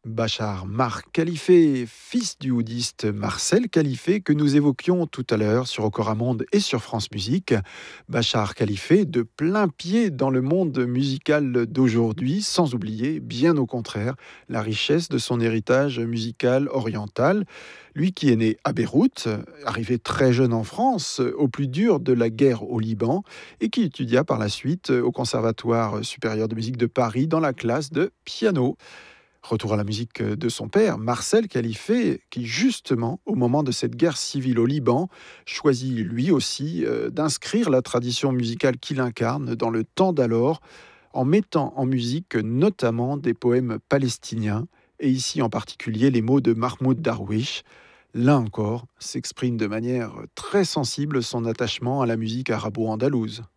Bachar Mar Khalife, fils du oudiste Marcel Khalife, que nous évoquions tout à l'heure sur Ocoramonde et sur France Musique. Bachar Khalife, de plein pied dans le monde musical d'aujourd'hui, sans oublier, bien au contraire, la richesse de son héritage musical oriental. Lui qui est né à Beyrouth, arrivé très jeune en France, au plus dur de la guerre au Liban, et qui étudia par la suite au Conservatoire supérieur de musique de Paris dans la classe de piano. Retour à la musique de son père, Marcel Khalife, qui justement, au moment de cette guerre civile au Liban, choisit lui aussi d'inscrire la tradition musicale qu'il incarne dans le temps d'alors, en mettant en musique notamment des poèmes palestiniens, et ici en particulier les mots de Mahmoud Darwish. Là encore, s'exprime de manière très sensible son attachement à la musique arabo-andalouse.